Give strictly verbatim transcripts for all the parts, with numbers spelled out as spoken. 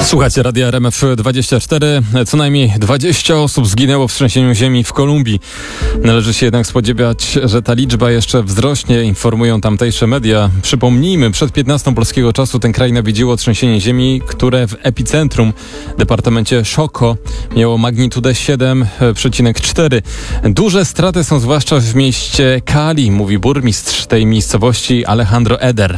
Słuchajcie, Radia R M F dwadzieścia cztery. Co najmniej dwadzieścia osób zginęło w trzęsieniu ziemi w Kolumbii. Należy się jednak spodziewać, że ta liczba jeszcze wzrośnie, informują tamtejsze media. Przypomnijmy, przed piętnastą polskiego czasu ten kraj nawiedziło trzęsienie ziemi, które w epicentrum, w departamencie Chocó, miało magnitudę siedem przecinek cztery. Duże straty są zwłaszcza w mieście Cali, mówi burmistrz tej miejscowości Alejandro Eder.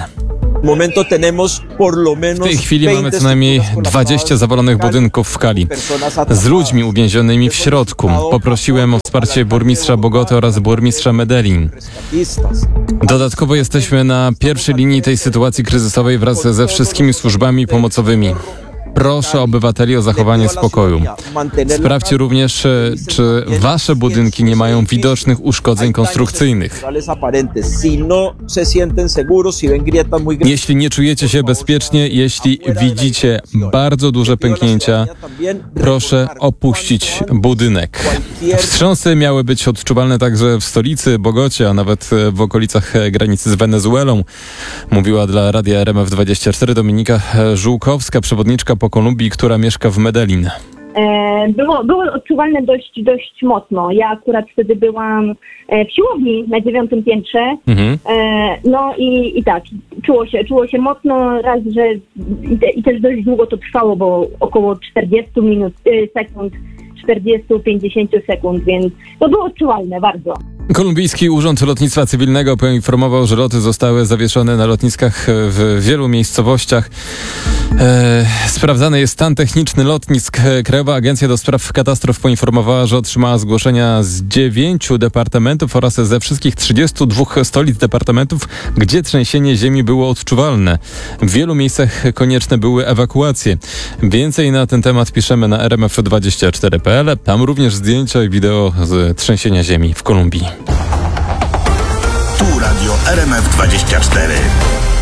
W tej chwili mamy co najmniej dwadzieścia zawalonych budynków w Cali z ludźmi uwięzionymi w środku. Poprosiłem o wsparcie burmistrza Bogoty oraz burmistrza Medellin. Dodatkowo jesteśmy na pierwszej linii tej sytuacji kryzysowej wraz ze wszystkimi służbami pomocowymi. Proszę obywateli o zachowanie spokoju. Sprawdźcie również, czy wasze budynki nie mają widocznych uszkodzeń konstrukcyjnych. Jeśli nie czujecie się bezpiecznie, jeśli widzicie bardzo duże pęknięcia, proszę opuścić budynek. Wstrząsy miały być odczuwalne także w stolicy, Bogocie, a nawet w okolicach granicy z Wenezuelą. Mówiła dla Radia R M F dwadzieścia cztery Dominika Żółkowska, przewodniczka po Kolumbii, która mieszka w Medellin. Było, było odczuwalne dość, dość mocno. Ja akurat wtedy byłam w siłowni na dziewiątym piętrze. Mhm. No i, i tak, czuło się, czuło się mocno, raz, że i, te, i też dość długo to trwało, bo około czterdzieści minut, sekund, czterdzieści do pięćdziesięciu sekund, więc to było odczuwalne bardzo. Kolumbijski Urząd Lotnictwa Cywilnego poinformował, że loty zostały zawieszone na lotniskach w wielu miejscowościach. E, sprawdzany jest stan techniczny lotnisk. Krajowa Agencja do Spraw Katastrof poinformowała, że otrzymała zgłoszenia z dziewięciu departamentów oraz ze wszystkich trzydziestu dwóch stolic departamentów, gdzie trzęsienie ziemi było odczuwalne. W wielu miejscach konieczne były ewakuacje. Więcej na ten temat piszemy na r m f dwadzieścia cztery kropka p l. Tam również zdjęcia i wideo z trzęsienia ziemi w Kolumbii. Tu Radio R M F dwadzieścia cztery.